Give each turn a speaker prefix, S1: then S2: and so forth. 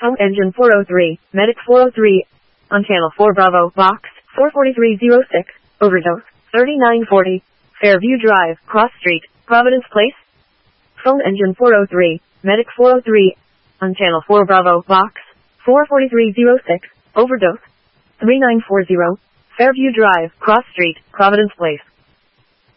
S1: Home engine 403, medic 403, on channel 4 Bravo, box 44306, overdose 3940, Fairview Drive, Cross Street, Providence Place. Phone engine 403, medic 403, on channel 4 Bravo, box 44306, overdose 3940, Fairview Drive, Cross Street, Providence Place.